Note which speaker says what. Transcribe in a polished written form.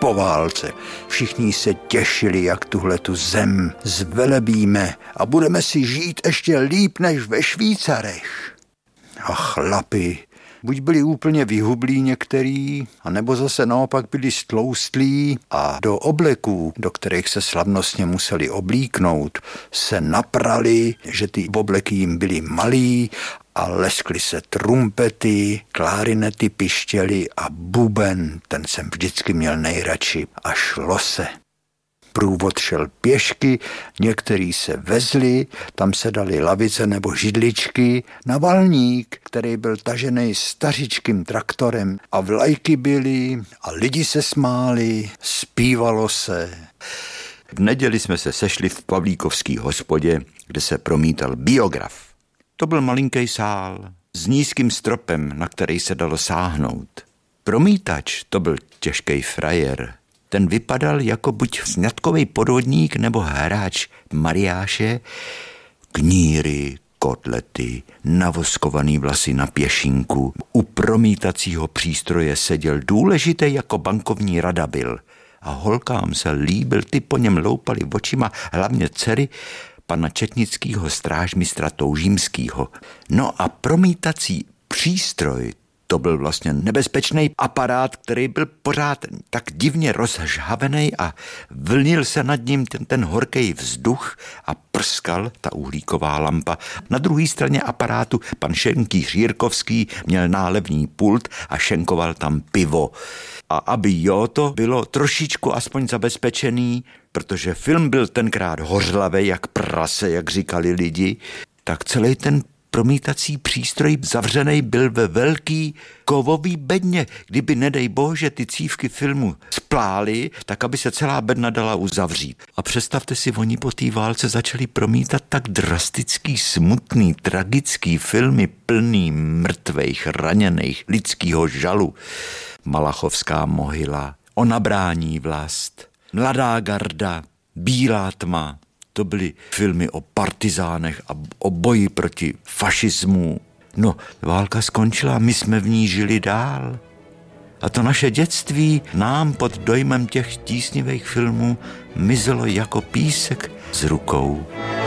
Speaker 1: po válce. Všichni se těšili, jak tuhletu zem zvelebíme a budeme si žít ještě líp než ve Švýcarech. A chlapi, buď byli úplně vyhublí některý, anebo zase naopak byli stloustlí a do obleků, do kterých se slavnostně museli oblíknout, se naprali, že ty obleky jim byly malý a leskly se trumpety, klarinety pištěly a buben, ten jsem vždycky měl nejradši, a šlo se. Průvod šel pěšky, některý se vezli, tam se dali lavice nebo židličky, na valník, který byl tažený stařičkým traktorem a vlajky byly a lidi se smáli, zpívalo se.
Speaker 2: V neděli jsme se sešli v Pavlíkovský hospodě, kde se promítal Biograf. To byl malinký sál s nízkým stropem, na který se dalo sáhnout. Promítač to byl těžký frajer. Ten vypadal jako buď sňatkový podvodník nebo hráč mariáše. Kníry, kotlety, navoskovaný vlasy na pěšinku. U promítacího přístroje seděl důležitý jako bankovní radabil. A holkám se líbil, ty po něm loupali očima, hlavně dcery pana četnického strážmistra Toužímskýho. No a promítací přístroj, to byl vlastně nebezpečný aparát, který byl pořád tak divně rozžhavený a vlnil se nad ním ten horký vzduch a prskal ta uhlíková lampa. Na druhé straně aparátu pan šenkýř Jirkovský měl nálevní pult a šenkoval tam pivo. A aby to bylo trošičku aspoň zabezpečený, protože film byl tenkrát hořlavý jak prase, jak říkali lidi, tak celý ten promítací přístroj zavřenej byl ve velký kovový bedně. Kdyby, nedej bože, ty cívky filmu splály, tak aby se celá bedna dala uzavřít. A představte si, oni po té válce začali promítat tak drastický, smutný, tragický filmy plný mrtvejch, raněných, lidskýho žalu. Malachovská mohyla, O nabrání vlast, Mladá garda, Bílá tma. To byly filmy o partizánech a o boji proti fašismu. No, válka skončila, my jsme v ní žili dál. A to naše dětství nám pod dojmem těch tísnivých filmů mizelo jako písek z rukou.